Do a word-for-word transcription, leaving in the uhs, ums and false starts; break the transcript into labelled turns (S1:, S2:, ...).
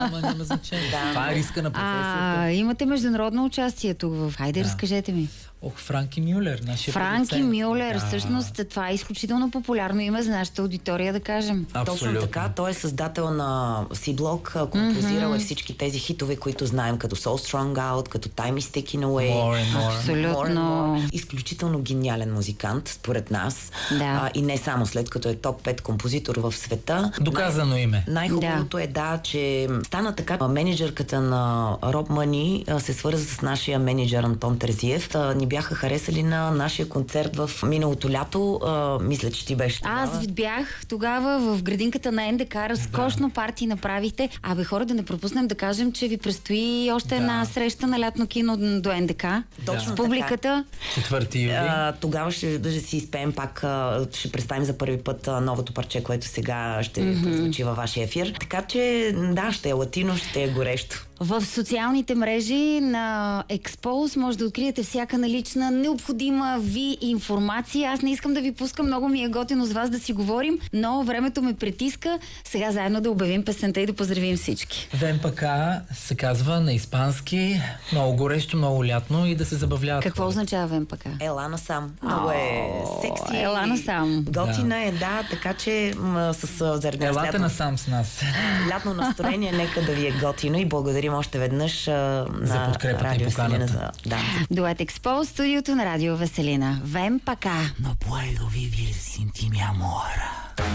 S1: Ама няма значение.
S2: Да.
S1: Това е риска на професията.
S3: А, имате международно участие тук в... Хайде,
S1: Да.
S3: разкажете ми.
S1: Ох, Франки Мюлер, нашия
S3: Франки
S1: продуцент.
S3: Мюлер,
S1: Да.
S3: всъщност това е изключително популярно име за нашата аудитория, да кажем.
S2: Точно така, той е създател на C-Block, композирал
S3: Мгм.
S2: е всички тези хитове, които знаем, като Soul Strong Out, като Time is Taking Away.
S1: More and more.
S3: Абсолютно.
S2: More and more. Изключително гениален музикант, според нас.
S3: Да.
S2: А, и не само, след като е топ пет композитор в света.
S1: Доказано име.
S2: Най-хубавото е, да, че стана така. Менеджерката на Роб Мъни а, се свърза с нашия менеджер Антон Терзиев. А, ни бяха харесали на нашия концерт в миналото лято. А, мисля, че ти беше тогава.
S3: Аз бях тогава в градинката на НДК, разкошно парти направихте. Абе, хора, да не пропуснем да кажем, че ви предстои още
S1: Да.
S3: една среща на лятно кино до НДК.
S2: Точно
S3: С публиката.
S1: Четвърти юли.
S2: А, тогава ще да си изпеем пак, а, ще представим за първи път а, новото парче, което сега ще mm-hmm. прозвучи във вашия ефир. Така че, да, ще е латино, ще е горещо.
S3: В социалните мрежи на Expose може да откриете всяка налична необходима ви информация. Аз не искам да ви пускам, много ми е готино с вас да си говорим, но времето ме притиска. Сега заедно да обявим песента и да поздравим всички.
S1: ВМПК се казва на испански, много горещо, много лятно и да се забавляват.
S3: Какво
S1: хората.
S3: означава ВМПК?
S2: Ела насам. Много е секси.
S3: Ела насам.
S2: Готина е, да, така че м, с а, заради
S1: Елате
S2: лятно,
S1: насам с нас.
S2: лятно настроение, нека да ви е готино и благодарим още веднъж а,
S1: За
S2: на
S1: подкрепата и
S2: Радио
S1: поканата.
S2: Веселина. За, да.
S3: Дует Expose, студиото на Радио Веселина. ВМПК.
S4: No puedo vivir sin ti, mi amor.